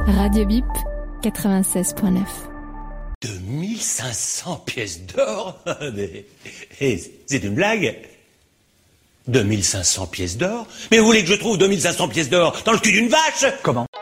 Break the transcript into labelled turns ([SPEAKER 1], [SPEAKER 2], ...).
[SPEAKER 1] Radio Bip 96.9.
[SPEAKER 2] 2500 pièces d'or? C'est une blague? 2500 pièces d'or? Mais vous voulez que je trouve 2500 pièces d'or dans le cul d'une vache?
[SPEAKER 3] Comment?